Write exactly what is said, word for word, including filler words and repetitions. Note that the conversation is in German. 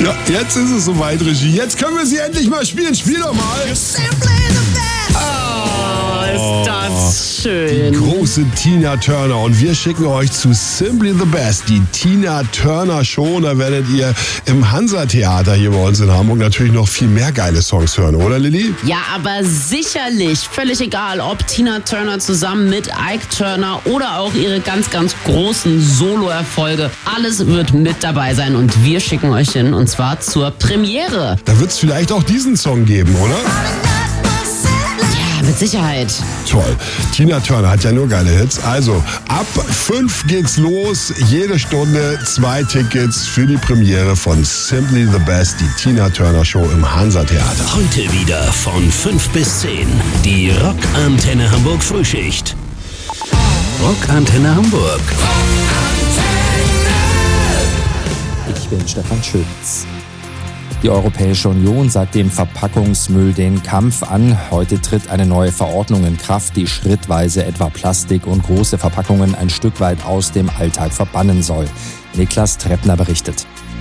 Ja, jetzt ist es soweit, Regie. Jetzt können wir sie endlich mal spielen. Spiel doch mal. Oh, ist das schön. Die große Tina Turner. Und wir schicken euch zu Simply the Best, die Tina Turner Show. Und da werdet ihr im Hansa-Theater hier bei uns in Hamburg natürlich noch viel mehr geile Songs hören, oder Lilly? Ja, aber sicherlich. Völlig egal, ob Tina Turner zusammen mit Ike Turner oder auch ihre ganz, ganz großen Solo-Erfolge. Alles wird mit dabei sein und wir schicken euch hin, und zwar zur Premiere. Da wird es vielleicht auch diesen Song geben, oder? Ja, mit Sicherheit. Toll. Tina Turner hat ja nur geile Hits. Also, ab fünf geht's los. Jede Stunde zwei Tickets für die Premiere von Simply the Best, die Tina Turner Show im Hansa-Theater. Heute wieder von fünf bis zehn. Die Rockantenne Hamburg Frühschicht. Rockantenne Hamburg. Ich bin Stefan Schütz. Die Europäische Union sagt dem Verpackungsmüll den Kampf an. Heute tritt eine neue Verordnung in Kraft, die schrittweise etwa Plastik und große Verpackungen ein Stück weit aus dem Alltag verbannen soll. Niklas Treppner berichtet.